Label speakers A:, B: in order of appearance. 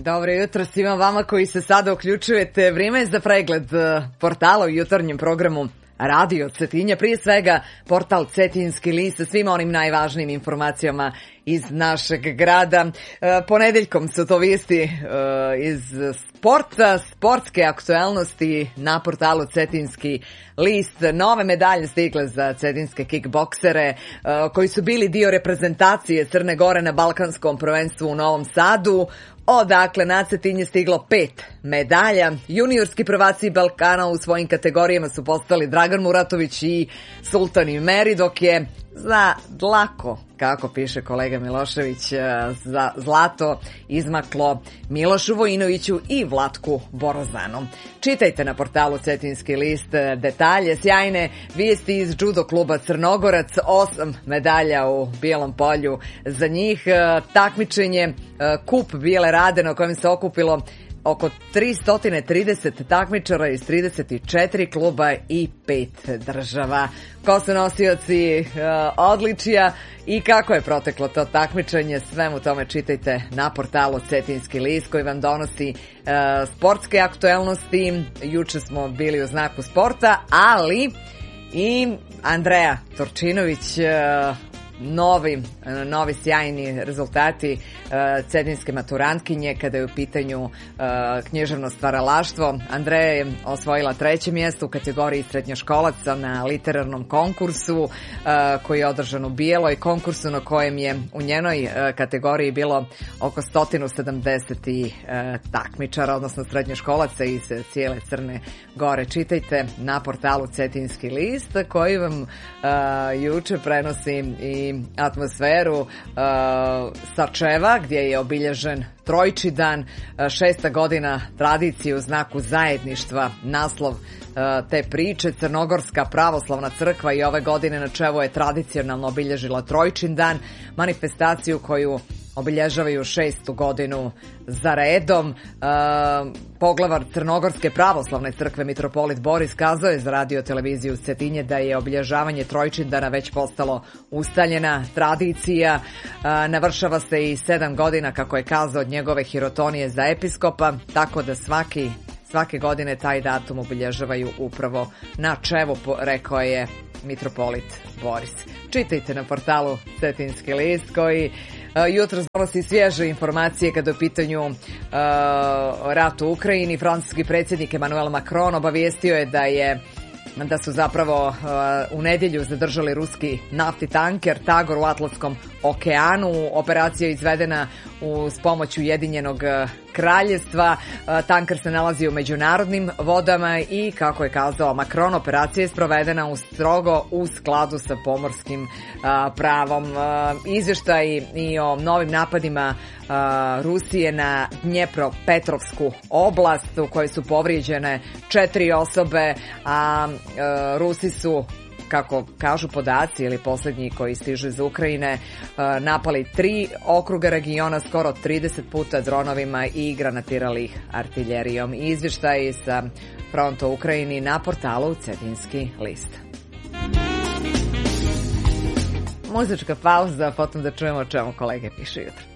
A: Dobro jutro svima vama koji se sada uključujete. Vrijeme je za pregled portala u jutarnjem programu Radio Cetinje. Prije svega portal Cetinski list sa svim onim najvažnijim informacijama iz našeg grada. Ponedeljkom su to vijesti iz sporta, sportske aktualnosti na portalu Cetinski list. Nove medalje stigle za cetinske kickboksere koji su bili dio reprezentacije Crne Gore na Balkanskom prvenstvu u Novom Sadu. Odakle na Cetinje stiglo 5 medalja. Juniorski prvaci Balkana u svojim kategorijama su postali Dragan Muratović i Sultan Meri, dok je za dlako, kako piše kolega Milošević, za zlato izmaklo Milošu Vojinoviću i Vlatku Borozanu. Čitajte na portalu Cetinski list detalje, sjajne vijesti iz judo kluba Crnogorac, 8 medalja u Bijelom polju za njih. Takmičenje Kup Bijele Rade na kojem se okupilo oko 330 takmičara iz 34 kluba i 5 država. Ko su nosioci odličija i kako je proteklo to takmičenje, svemu tome čitajte na portalu Cetinski list koji vam donosi sportske aktualnosti. Juče smo bili u znaku sporta, ali i Andreja Torčinović, novi sjajni rezultati cetinske maturantkinje kada je u pitanju književno stvaralaštvo. Andreja je osvojila 3. mjesto u kategoriji srednjoškolaca na literarnom konkursu koji je održan u Bijeloj, konkursu na kojem je u njenoj kategoriji bilo oko 170 takmičara, odnosno srednjoškolaca iz cijele Crne Gore. Čitajte na portalu Cetinski list koji vam juče prenosi i atmosferu Sačeva gdje je obilježen Trojčidan, 6. godina tradicije u znaku zajedništva. Naslov te priče, Crnogorska pravoslavna crkva i ove godine na Čevu je tradicionalno obilježila Trojčindan, manifestaciju koju obilježavaju 6. godinu za redom. Poglavar Crnogorske pravoslavne crkve mitropolit Boris kazao je za radio televiziju Cetinje da je obilježavanje Trojčindana već postalo ustaljena tradicija. Navršava se i 7 godina, kako je kazao, od njegove hirotonije za episkopa, tako da svake godine taj datum obilježavaju upravo na Čevu, rekao je mitropolit Boris. Čitajte na portalu Cetinski list koji jutros donosi svježe informacije kada je u pitanju rat u Ukrajini. Francuski predsjednik Emmanuel Macron obavijestio je da su zapravo u nedjelju zadržali ruski naftni tanker Tagor u Atlantskom okeanu. Operacija je izvedena uz pomoć Ujedinjenog Kraljevstva. Tanker se nalazi u međunarodnim vodama i, kako je kazao Macron, operacija je sprovedena strogo u skladu sa pomorskim pravom. Izvještaj i o novim napadima Rusije na Dnjepropetrovsku oblast u kojoj su povrijeđene 4 osobe, a Rusi su, kako kažu podaci ili posljednji koji stižu iz Ukrajine, napali 3 okruga regiona skoro 30 puta dronovima i granatirali ih artiljerijom. Izvještaj sa fronta u Ukrajini na portalu Cetinski list. Muzička pauza, potom da čujemo o čemu kolege piše jutro.